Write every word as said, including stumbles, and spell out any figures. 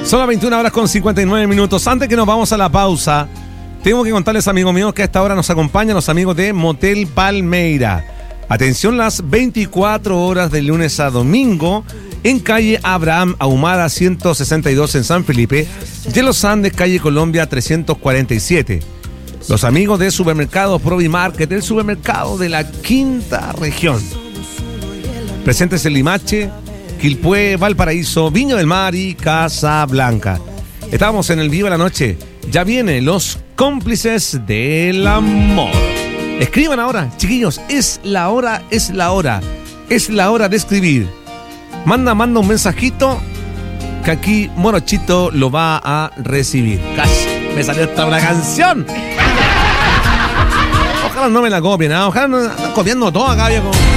Son las veintiuna horas con cincuenta y nueve minutos. Antes que nos vamos a la pausa, tengo que contarles, amigos míos, que a esta hora nos acompañan los amigos de Motel Palmeira. Atención, las veinticuatro horas de lunes a domingo en calle Abraham Ahumada ciento sesenta y dos en San Felipe, de los Andes, calle Colombia trescientos cuarenta y siete. Los amigos de Supermercados Provimarket, el supermercado de la quinta región. Presentes en Limache, Quilpué, Valparaíso, Viña del Mar y Casablanca. Estamos en el Viva la Noche. Ya vienen los cómplices del amor. Escriban ahora, chiquillos. Es la hora, es la hora. Es la hora de escribir. Manda, manda un mensajito que aquí Morochito lo va a recibir. Casi me salió esta una canción. Ojalá no me la copien, ¿eh? Ojalá no me la copiando todo acá, viejo.